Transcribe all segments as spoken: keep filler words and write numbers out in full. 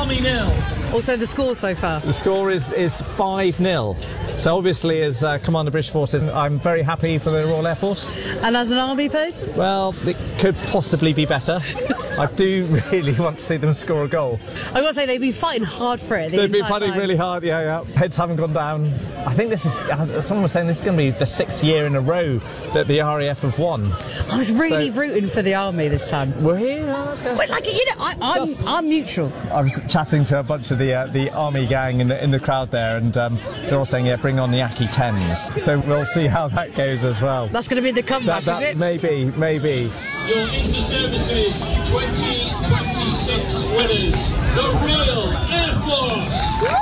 Army nil. Also, the score so far? The score is, is five nil. So obviously, as uh, Commander British Forces, I'm very happy for the Royal Air Force. And as an Army person? Well, it could possibly be better. I do really want to see them score a goal. I've got to say, they've been fighting hard for it. The They've been fighting time. really hard, yeah, yeah. Heads haven't gone down. I think this is, uh, someone was saying this is going to be the sixth year in a row that the R A F have won. I was really So- rooting for the Army this time. Were you? Uh, But, like, you know, I, I'm, Just- I'm neutral. I was chatting to a bunch of the uh, the army gang in the in the crowd there, and um, they're all saying, "Yeah, bring on the Aki tens." So we'll see how that goes as well. That's going to be the comeback, that, that is it? maybe, maybe. Your Inter-Services twenty twenty-six winners, the Royal Air Force.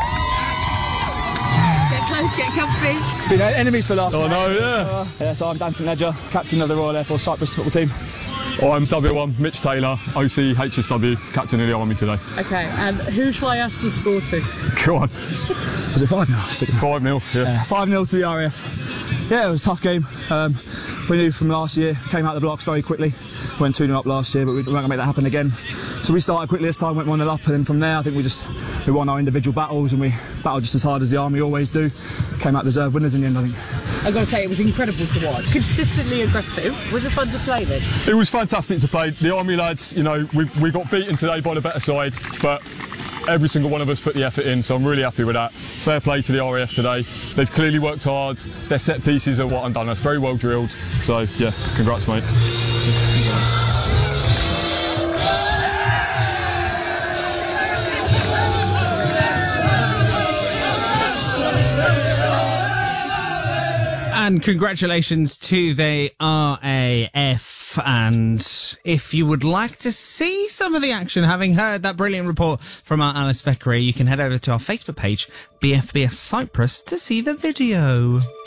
Get close, get comfy. Been enemies for life. Oh no, yeah. Uh, yeah, so I'm Dan St Ledger, captain of the Royal Air Force Cyprus football team. Oh, I'm W one, Mitch Taylor, O C H S W, captain of the Army today. Okay, and who shall I ask the score to? Go on. Was it five nil? five nil, yeah. five nil to the R A F. Yeah, it was a tough game. Um, we knew from last year, came out the blocks very quickly. Went two nil up last year, but we weren't going to make that happen again. So we started quickly this time, went one nil up, and then from there I think we just we won our individual battles, and we battled just as hard as the Army always do. Came out deserved winners in the end, I think. I've got to say, it was incredible to watch. Consistently aggressive. Was it fun to play then? It was fantastic to play. The Army lads, you know, we, we got beaten today by the better side, but every single one of us put the effort in, so I'm really happy with that. Fair play to the R A F today. They've clearly worked hard. Their set pieces are what undone us. Very well drilled. So, yeah, congrats, mate. And congratulations to the R A F. And if you would like to see some of the action, having heard that brilliant report from our Alice Thackeray, you can head over to our Facebook page, B F B S Cyprus, to see the video.